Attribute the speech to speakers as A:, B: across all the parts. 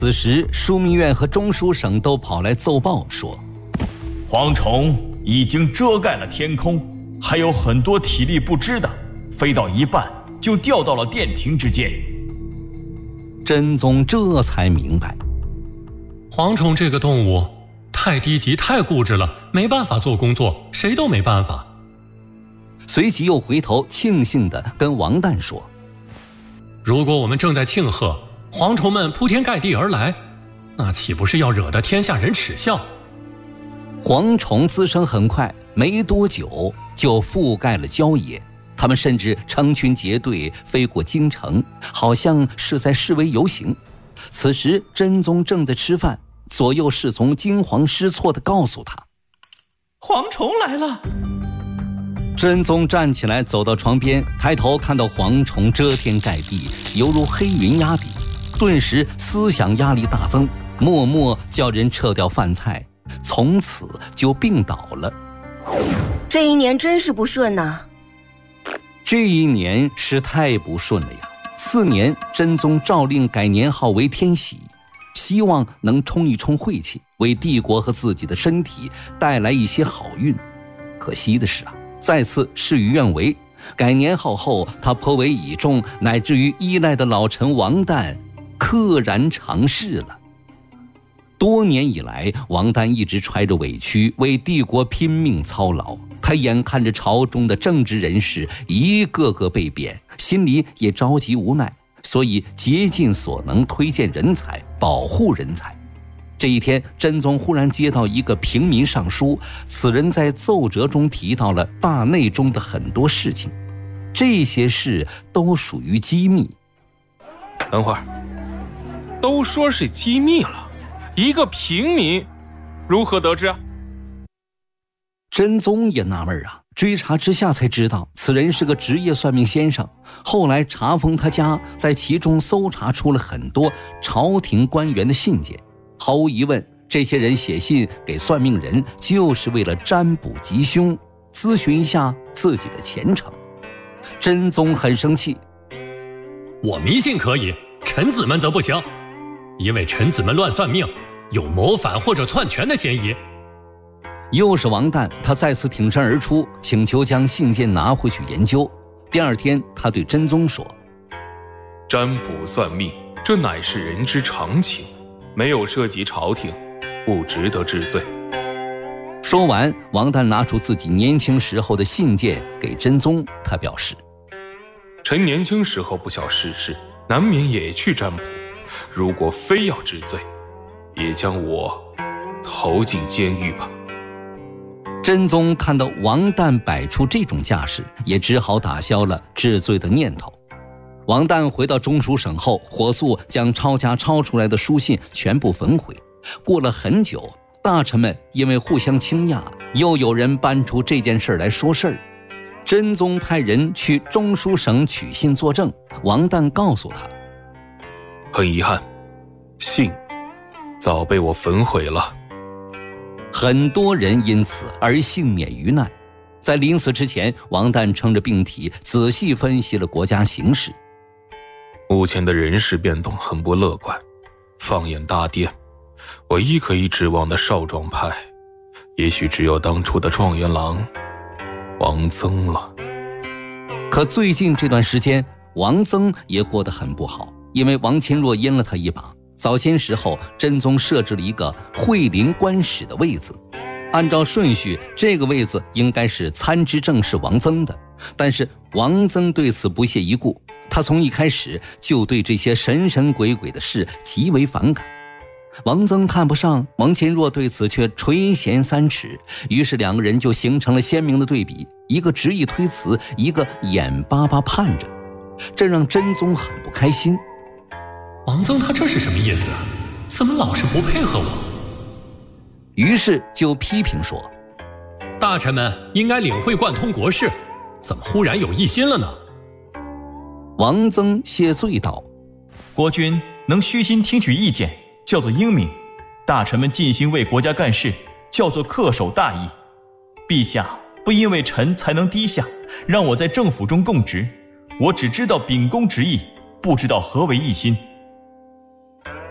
A: 此时枢密院和中书省都跑来奏报说，
B: 蝗虫已经遮盖了天空，还有很多体力不支的，飞到一半就掉到了殿庭之间。
A: 真宗这才明白，
C: 蝗虫这个动物太低级太固执了，没办法做工作，谁都没办法。
A: 随即又回头庆幸地跟王旦说，
C: 如果我们正在庆贺，蝗虫们铺天盖地而来，那岂不是要惹得天下人耻笑？
A: 蝗虫滋生很快，没多久就覆盖了郊野，他们甚至成群结队飞过京城，好像是在示威游行。此时真宗正在吃饭，左右侍从惊慌失措地告诉他，
B: 蝗虫来了。
A: 真宗站起来走到床边，抬头看到蝗虫遮天盖地，犹如黑云压顶，顿时思想压力大增，默默叫人撤掉饭菜，从此就病倒了。
D: 这一年真是不顺呐。
A: 这一年是太不顺了呀。次年真宗诏令改年号为天喜，希望能冲一冲晦气，为帝国和自己的身体带来一些好运。可惜的是再次事与愿违，改年号后他颇为倚重乃至于依赖的老臣王旦溘然长逝了。多年以来，王旦一直揣着委屈为帝国拼命操劳，他眼看着朝中的正直人士一个个被贬，心里也着急无奈，所以竭尽所能推荐人才，保护人才。这一天，真宗忽然接到一个平民上书，此人在奏折中提到了大内中的很多事情，这些事都属于机密。
E: 等会儿，都说是机密了，一个平民如何得知啊？
A: 真宗也纳闷追查之下才知道，此人是个职业算命先生。后来查封他家，在其中搜查出了很多朝廷官员的信件。毫无疑问，这些人写信给算命人，就是为了占卜吉凶，咨询一下自己的前程。真宗很生气，
C: 我迷信可以，臣子们则不行，因为臣子们乱算命，有谋反或者篡权的嫌疑。
A: 又是王旦，他再次挺身而出，请求将信件拿回去研究。第二天，他对真宗说，
E: 占卜算命，这乃是人之常情，没有涉及朝廷，不值得治罪。
A: 说完，王旦拿出自己年轻时候的信件给真宗，他表示，
E: 臣年轻时候不晓世事，难免也去占卜，如果非要治罪，也将我投进监狱吧。
A: 真宗看到王旦摆出这种架势，也只好打消了治罪的念头。王旦回到中书省后，火速将抄家抄出来的书信全部焚毁。过了很久，大臣们因为互相倾轧，又有人搬出这件事来说事儿。真宗派人去中书省取信作证，王旦告诉他，
E: 很遗憾，信早被我焚毁了。
A: 很多人因此而幸免于难。在临死之前，王旦撑着病体仔细分析了国家形势。
E: 目前的人事变动很不乐观，放眼大殿，唯一可以指望的少壮派，也许只有当初的状元郎王曾了。
A: 可最近这段时间，王曾也过得很不好，因为王钦若阴了他一把。早先时候，真宗设置了一个惠陵官使的位子，按照顺序，这个位子应该是参知政事王曾的，但是王曾对此不屑一顾，他从一开始就对这些神神鬼鬼的事极为反感。王曾看不上，王钦若对此却垂涎三尺，于是两个人就形成了鲜明的对比，一个执意推辞，一个眼巴巴盼着，这让真宗很不开心。
C: 王曾他这是什么意思？怎么老是不配合我？
A: 于是就批评说，
C: 大臣们应该领会贯通国事，怎么忽然有异心了呢？
A: 王曾谢罪道，
B: 国君能虚心听取意见，叫做英明；大臣们尽心为国家干事，叫做恪守大义。陛下不因为臣才能低下，让我在政府中供职，我只知道秉公执义，不知道何为一心。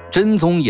A: 真宗也